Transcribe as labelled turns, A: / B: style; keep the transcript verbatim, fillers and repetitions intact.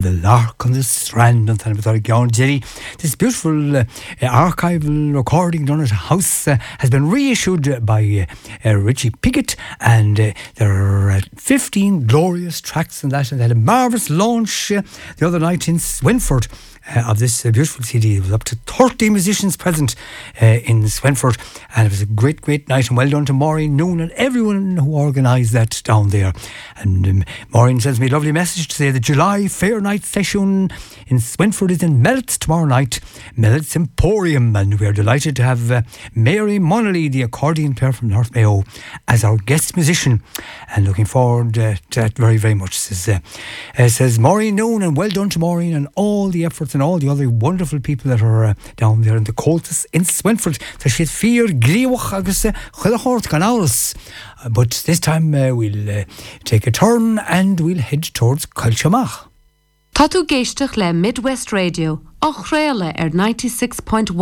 A: the lark on the strand and Thanabutari Jerry. This beautiful uh, archival recording done at a house uh, has been reissued by uh, uh, Richie Pickett, and uh, there are uh, fifteen glorious tracks in that, and they had a marvellous launch uh, the other night in Swinford. Uh, of this uh, beautiful C D. It was up to thirty musicians present uh, in Swinford, and it was a great, great night, and well done to Maureen Noon and everyone who organised that down there. And um, Maureen sends me a lovely message to say the July Fair Night session in Swinford is in Mellett's tomorrow night, Mellett's Emporium, and we are delighted to have uh, Mary Monaghy, the accordion player from North Mayo, as our guest musician, and looking forward uh, to that very, very much. Says, uh, uh, says Maureen Noon, and well done to Maureen and all the efforts and all the other wonderful people that are uh, down there in the Coltis in Swinford. So she's fear griwach agus chulachort canals. But this time uh, we'll uh, take a turn and we'll head towards Culturemach.
B: Tá tú géisteach le Midwest Radio, á chréile ar ninety-six point one.